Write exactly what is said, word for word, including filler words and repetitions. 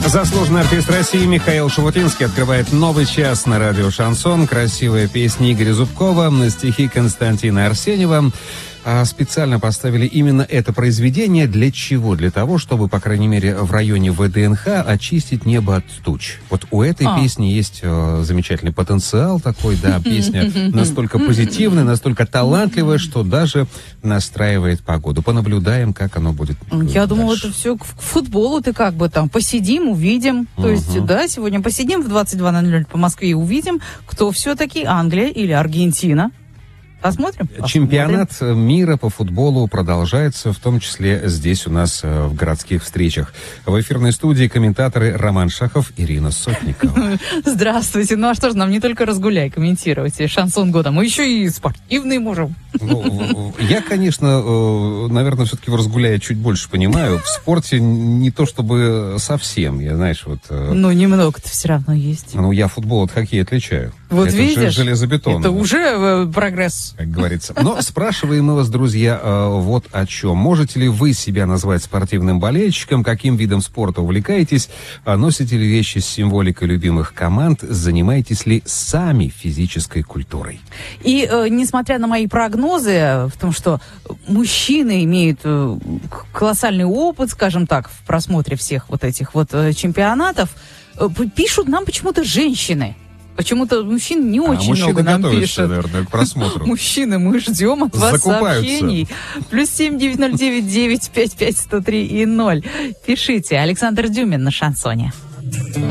Заслуженный артист России Михаил Шуфутинский открывает новый час на радио «Шансон». Красивые песни Игоря Зубкова на стихи Константина Арсеньева. А специально поставили именно это произведение. Для чего? Для того, чтобы, по крайней мере, в районе ВДНХ очистить небо от туч. Вот у этой а. песни есть э, замечательный потенциал такой, да, песня настолько позитивная, настолько талантливая, что даже настраивает погоду. Понаблюдаем, как оно будет. Я думала, это все к футболу ты как бы там посидим, увидим. То есть, да, сегодня посидим в двадцать два ноль ноль по Москве и увидим, кто все-таки Англия или Аргентина. Посмотрим. Чемпионат Посмотрим. мира по футболу продолжается, в том числе здесь у нас в городских встречах. В эфирной студии комментаторы Роман Шахов, Ирина Сотникова. Здравствуйте. Ну а что ж, нам не только разгуляй комментировать шансон года, мы еще и спортивный можем. Ну, я, конечно, наверное, все-таки в разгуляе чуть больше понимаю. В спорте не то чтобы совсем, я, знаешь, вот... Ну, немного-то все равно есть. Ну, я футбол от хоккея отличаю. Вот это видишь, железобетон. Это уже прогресс. Как говорится. Но спрашиваем мы вас, друзья, вот о чем. Можете ли вы себя назвать спортивным болельщиком? Каким видом спорта увлекаетесь? Носите ли вещи с символикой любимых команд? Занимаетесь ли сами физической культурой? И э, несмотря на мои прогнозы в том, что мужчины имеют э, колоссальный опыт, скажем так, в просмотре всех вот этих вот э, чемпионатов, э, пишут нам почему-то женщины. Почему-то мужчин не очень а, много нам пишут. Наверное, к просмотру. Мужчины, мы ждем от вас сообщений. Плюс семь девять ноль девять девять пять пять сто три и ноль. Пишите. Александр Дюмин на шансоне.